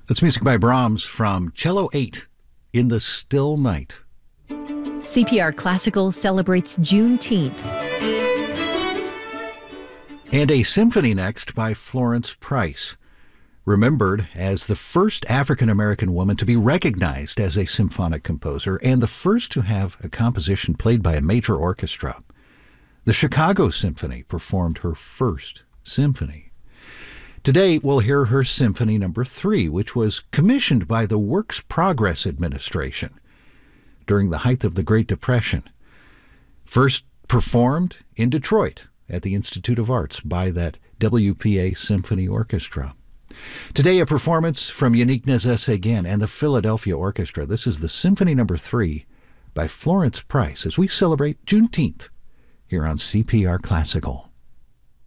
That's music by Brahms from Cello 8 in the Still Night. CPR Classical celebrates Juneteenth. And a symphony next by Florence Price, remembered as the first African-American woman to be recognized as a symphonic composer and the first to have a composition played by a major orchestra. The Chicago Symphony performed her first symphony. Today, we'll hear her Symphony No. 3, which was commissioned by the Works Progress Administration during the height of the Great Depression. First performed in Detroit at the Institute of Arts by that WPA Symphony Orchestra. Today, a performance from Yannick Nézet-Séguin and the Philadelphia Orchestra. This is the Symphony No. 3 by Florence Price as we celebrate Juneteenth here on CPR Classical.